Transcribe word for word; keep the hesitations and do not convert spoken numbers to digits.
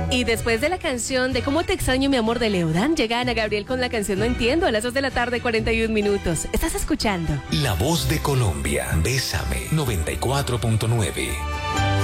Y después de la canción de Cómo te extraño mi amor de Leodán, llega Ana Gabriel con la canción No entiendo a las dos de la tarde, cuarenta y un minutos. ¿Estás escuchando? La voz de Colombia. Bésame. noventa y cuatro punto nueve.